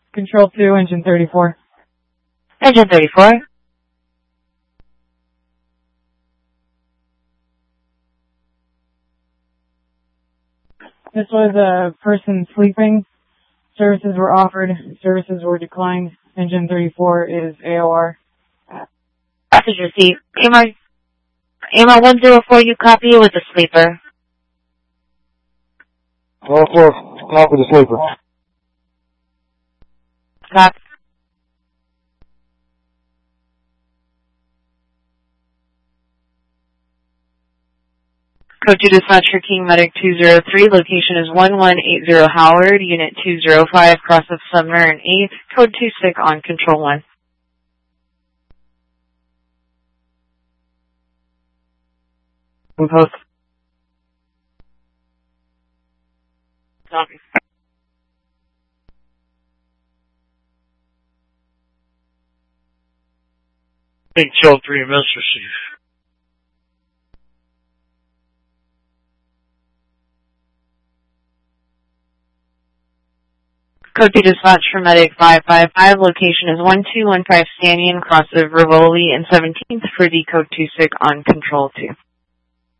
Control 2, engine 34. Engine 34. This was a person sleeping. Services were offered. Services were declined. Engine 34 is AOR. Message received. AMR 104, you copy it with the sleeper. 104, copy the sleeper. Copy. Code 2 dispatch for King Medic 203. Location is 1180 Howard, Unit 205, cross of Sumner and 8th. Code 2 sick on Control 1. Post. Copy. Control 3, message received. Code 2 dispatch for Medic 555. Location is 1215 Stanion, cross of Rivoli and 17th for the Code 2 sick on Control 2.